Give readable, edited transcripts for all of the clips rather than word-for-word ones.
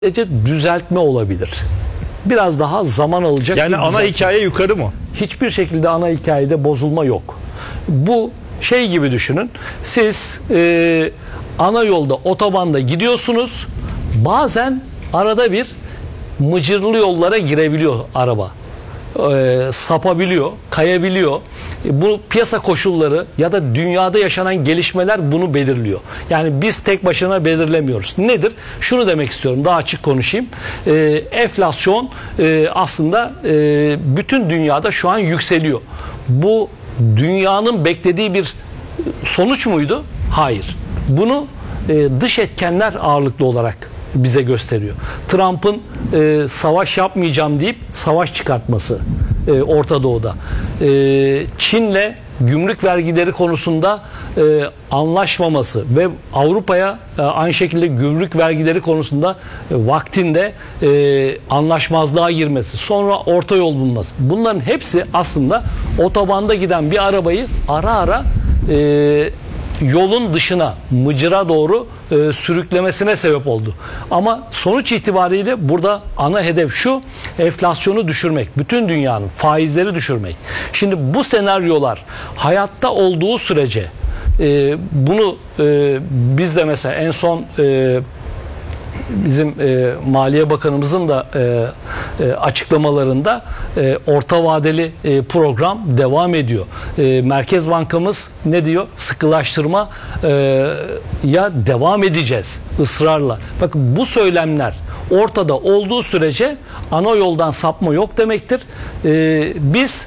sadece düzeltme olabilir. Biraz daha zaman alacak. Yani ana düzeltme. hikaye yukarı mı? Hiçbir şekilde ana hikayede bozulma yok. Bu şey gibi düşünün. Siz ana yolda, otobanda gidiyorsunuz. Bazen arada bir mıcırlı yollara girebiliyor araba. Sapabiliyor, kayabiliyor. Bu piyasa koşulları ya da dünyada yaşanan gelişmeler bunu belirliyor. Yani biz tek başına belirlemiyoruz. Nedir? Şunu demek istiyorum. Daha açık konuşayım. Enflasyon aslında bütün dünyada şu an yükseliyor. Bu dünyanın beklediği bir sonuç muydu? Hayır. Bunu dış etkenler ağırlıklı olarak bize gösteriyor. Trump'ın savaş yapmayacağım deyip savaş çıkartması Orta Doğu'da. Çin'le gümrük vergileri konusunda anlaşmaması ve Avrupa'ya aynı şekilde gümrük vergileri konusunda vaktinde anlaşmazlığa girmesi, sonra orta yol bulunması. Bunların hepsi aslında otobanda giden bir arabayı ara ara yolun dışına, mıcıra doğru sürüklemesine sebep oldu. Ama sonuç itibariyle burada ana hedef şu: enflasyonu düşürmek. Bütün dünyanın faizleri düşürmek. Şimdi bu senaryolar hayatta olduğu sürece bunu biz de mesela en son bizim Maliye Bakanımızın da açıklamalarında orta vadeli program devam ediyor. Merkez Bankamız ne diyor? Sıkılaştırma ya devam edeceğiz ısrarla. Bakın bu söylemler ortada olduğu sürece ana yoldan sapma yok demektir. Biz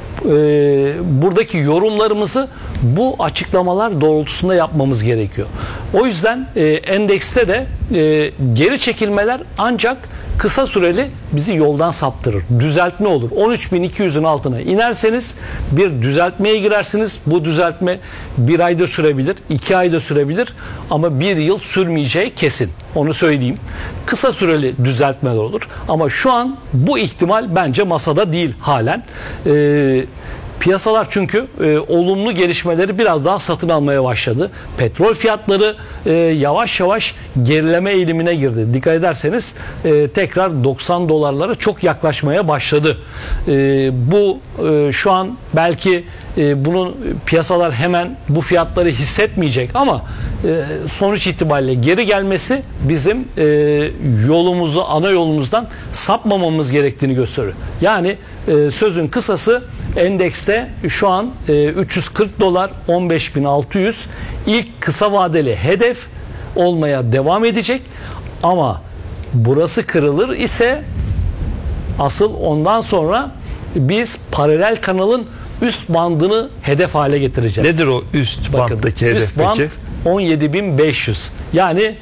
buradaki yorumlarımızı bu açıklamalar doğrultusunda yapmamız gerekiyor. O yüzden endekste de geri çekilmeler ancak kısa süreli bizi yoldan saptırır. Düzeltme olur. 13.200'ün altına inerseniz bir düzeltmeye girersiniz. Bu düzeltme bir ayda sürebilir, 2 ayda sürebilir ama bir yıl sürmeyeceği kesin. Onu söyleyeyim. Kısa süreli düzeltmeler olur. Ama şu an bu ihtimal bence masada değil halen. Piyasalar çünkü olumlu gelişmeleri biraz daha satın almaya başladı. Petrol fiyatları yavaş yavaş gerileme eğilimine girdi. Dikkat ederseniz tekrar 90 dolarlara çok yaklaşmaya başladı. Bu şu an belki bunun piyasalar hemen bu fiyatları hissetmeyecek ama sonuç itibariyle geri gelmesi bizim yolumuzu, ana yolumuzdan sapmamamız gerektiğini gösteriyor. Yani sözün kısası, endekste şu an 340 dolar 15.600 ilk kısa vadeli hedef olmaya devam edecek ama burası kırılır ise asıl ondan sonra biz paralel kanalın üst bandını hedef hale getireceğiz. Nedir o üst banttaki hedef üst band peki? 17.500 yani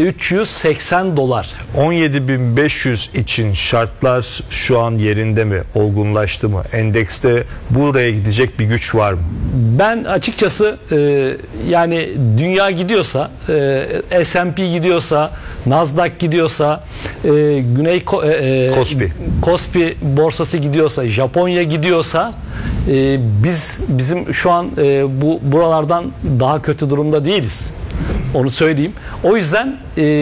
380 dolar. 17.500 için şartlar şu an yerinde mi? Olgunlaştı mı? Endekste buraya gidecek bir güç var mı? Ben açıkçası yani dünya gidiyorsa, S&P gidiyorsa, Nasdaq gidiyorsa, Güney Kospi borsası gidiyorsa, Japonya gidiyorsa, bizim şu an buralardan daha kötü durumda değiliz. Onu söyleyeyim. O yüzden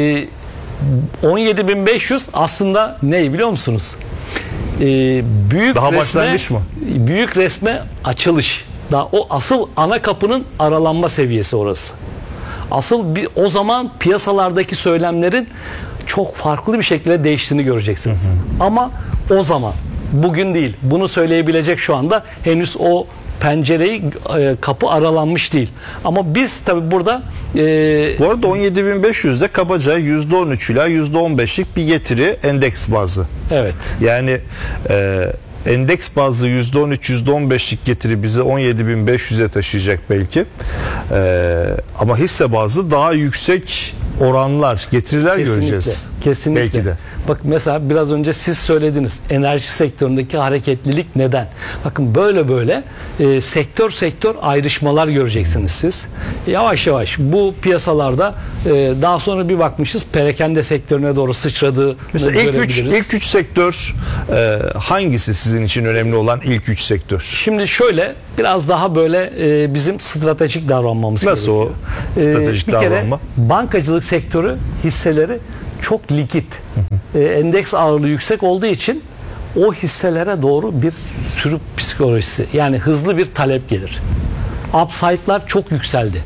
17.500 aslında ne biliyor musunuz? Büyük daha resme, başlangıç mı? Büyük resme açılış. Daha o asıl ana kapının aralanma seviyesi orası. Asıl o zaman piyasalardaki söylemlerin çok farklı bir şekilde değiştiğini göreceksiniz. Ama o zaman, bugün değil. Bunu söyleyebilecek şu anda henüz o pencereyi, kapı aralanmış değil. Ama biz tabi burada bu arada 17.500'de kabaca %13 ila %15'lik bir getiri endeks bazlı. Evet. Yani endeks bazlı %13, %15'lik getiri bizi 17.500'e taşıyacak belki. Ama hisse bazlı daha yüksek oranlar, getiriler göreceğiz. Kesinlikle. Belki de. Bak mesela biraz önce siz söylediniz. Enerji sektöründeki hareketlilik neden? Bakın böyle sektör ayrışmalar göreceksiniz siz. Yavaş yavaş bu piyasalarda daha sonra bir bakmışız perakende sektörüne doğru sıçradığı. Mesela ilk üç sektör hangisi sizin için önemli olan ilk 3 sektör? Şimdi şöyle biraz daha böyle bizim stratejik davranmamız gerekiyor. Nasıl o stratejik bir davranma? kere bankacılık sektörü hisseleri çok likit. Endeks ağırlığı yüksek olduğu için o hisselere doğru bir sürü psikolojisi, yani hızlı bir talep gelir. Upside'lar çok yükseldi.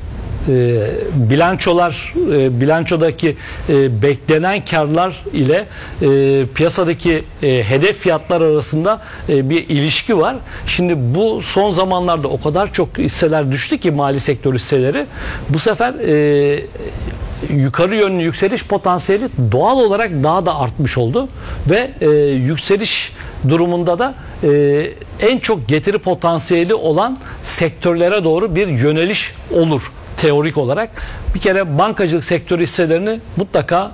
Bilançodaki beklenen karlar ile piyasadaki hedef fiyatlar arasında bir ilişki var. Şimdi bu son zamanlarda o kadar çok hisseler düştü ki, mali sektör hisseleri, bu sefer yukarı yönlü yükseliş potansiyeli doğal olarak daha da artmış oldu ve yükseliş durumunda da en çok getiri potansiyeli olan sektörlere doğru bir yöneliş olur teorik olarak. Bir kere bankacılık sektörü hisselerini mutlaka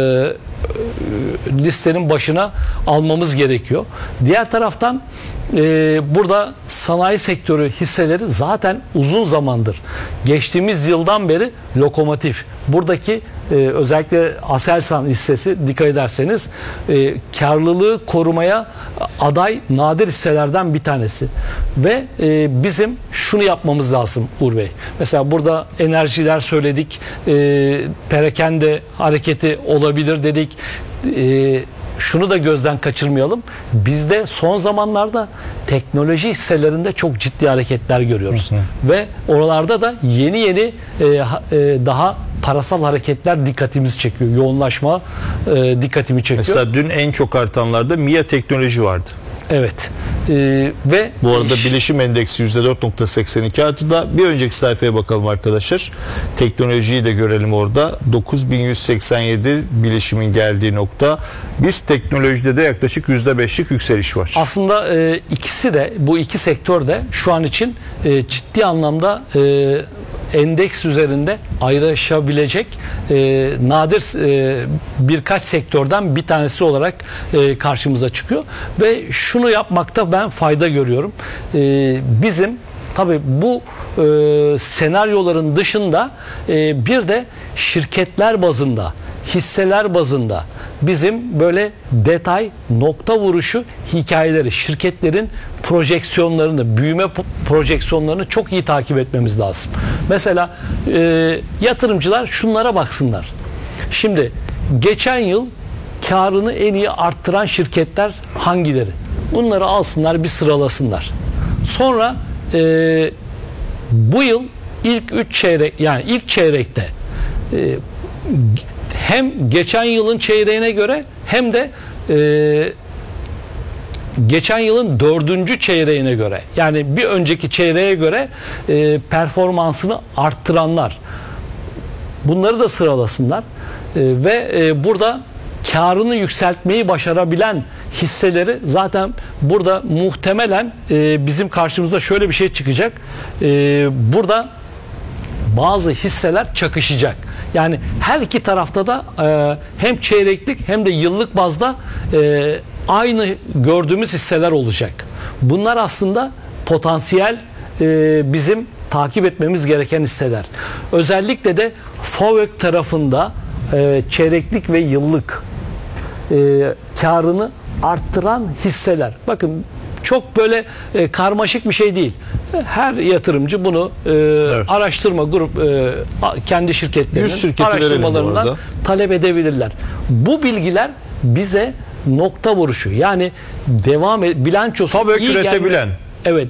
listenin başına almamız gerekiyor. Diğer taraftan burada sanayi sektörü hisseleri zaten uzun zamandır, geçtiğimiz yıldan beri lokomotif. Buradaki özellikle Aselsan hissesi, dikkat ederseniz karlılığı korumaya aday nadir hisselerden bir tanesi. Ve bizim şunu yapmamız lazım Uğur Bey. Mesela burada enerjiler söyledik, perakende hareketi olabilir dedik. Şunu da gözden kaçırmayalım. Bizde son zamanlarda teknoloji hisselerinde çok ciddi hareketler görüyoruz. Ve oralarda da yeni daha parasal hareketler dikkatimizi çekiyor. Yoğunlaşma dikkatimi çekiyor. Mesela dün en çok artanlarda MİA Teknoloji vardı. Evet. Ve bu arada bilişim endeksi %4.82 artıda. Bir önceki sayfaya bakalım arkadaşlar. Teknolojiyi de görelim orada. 9187 bilişimin geldiği nokta. Biz teknolojide de yaklaşık %5'lik yükseliş var. Aslında ikisi de, bu iki sektör de şu an için ciddi anlamda endeks üzerinde ayrışabilecek nadir birkaç sektörden bir tanesi olarak karşımıza çıkıyor ve şunu yapmakta ben fayda görüyorum. Bizim tabii bu senaryoların dışında bir de şirketler bazında, hisseler bazında bizim böyle detay, nokta vuruşu hikayeleri, şirketlerin projeksiyonlarını, büyüme projeksiyonlarını çok iyi takip etmemiz lazım. Mesela yatırımcılar şunlara baksınlar. Şimdi geçen yıl karını en iyi arttıran şirketler hangileri? Bunları alsınlar, bir sıralasınlar. Sonra bu yıl ilk 3 çeyrek, yani ilk çeyrekte hem geçen yılın çeyreğine göre hem de geçen yılın 4. çeyreğine göre, yani bir önceki çeyreğe göre performansını arttıranlar, bunları da sıralasınlar ve burada karını yükseltmeyi başarabilen hisseleri, zaten burada muhtemelen bizim karşımıza şöyle bir şey çıkacak. Burada bazı hisseler çakışacak. Yani her iki tarafta da hem çeyreklik hem de yıllık bazda aynı gördüğümüz hisseler olacak. Bunlar aslında potansiyel bizim takip etmemiz gereken hisseler. Özellikle de FOVÖK tarafında çeyreklik ve yıllık karını arttıran hisseler. Bakın çok böyle karmaşık bir şey değil. Her yatırımcı bunu evet, araştırma grup kendi şirketlerinin araştırmalarından talep edebilirler. Bu bilgiler bize nokta vuruşu, yani bilançosu iyi üretebilen. Evet.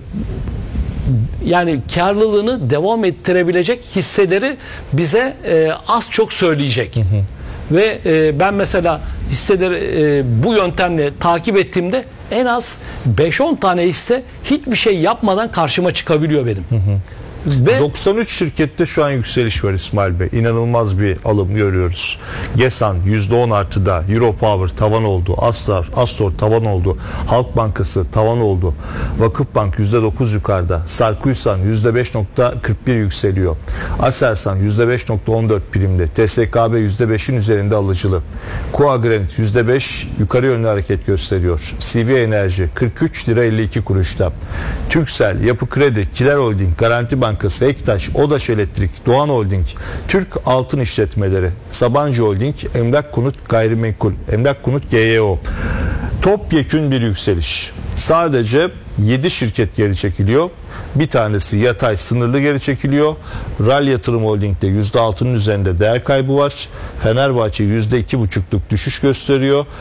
Yani karlılığını devam ettirebilecek hisseleri bize az çok söyleyecek. Ve ben mesela hisseleri bu yöntemle takip ettiğimde en az 5-10 tane hisse hiçbir şey yapmadan karşıma çıkabiliyor benim. Ve 93 şirkette şu an yükseliş var İsmail Bey. İnanılmaz bir alım görüyoruz. Gesan %10 artıda, Europower tavan oldu, Astor tavan oldu, Halk Bankası tavan oldu, Vakıfbank %9 yukarıda, Sarkuysan %5.41 yükseliyor, Aselsan %5.14 primde, TSKB %5'in üzerinde alıcılı, Koa Granit %5 yukarı yönlü hareket gösteriyor, CV Enerji 43 lira 52 kuruşta, Türksel, Yapı Kredi, Kiler Holding, Garanti Bankası, Ektaş, Odaş Elektrik, Doğan Holding, Türk Altın İşletmeleri, Sabancı Holding, Emlak Konut Gayrimenkul, Emlak Konut GYO. Topyekün bir yükseliş. Sadece 7 şirket geri çekiliyor. Bir tanesi yatay sınırlı geri çekiliyor. RAL Yatırım Holding'de %6'nın üzerinde değer kaybı var. Fenerbahçe %2,5'luk düşüş gösteriyor.